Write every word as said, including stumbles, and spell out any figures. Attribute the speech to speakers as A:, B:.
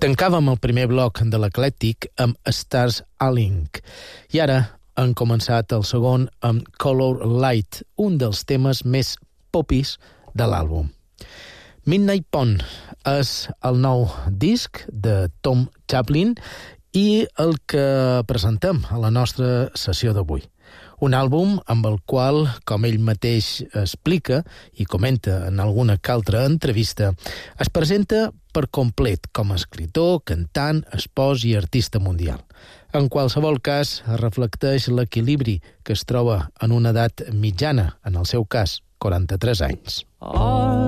A: Tancàvem el primer bloc de l'Eclèctic amb Stars Alink i ara han començat el segon amb Color Light, un dels temes més popis de l'àlbum. Midnight Pond és el nou disc de Tom Chaplin i el que presentem a la nostra sessió d'avui. Un àlbum amb el qual, com ell mateix explica i comenta en alguna que altra entrevista, es presenta per complet com a escritor, cantant, espòs i artista mundial. En qualsevol cas, reflecteix l'equilibri que es troba en una edat mitjana, en el seu cas, quaranta-tres anys.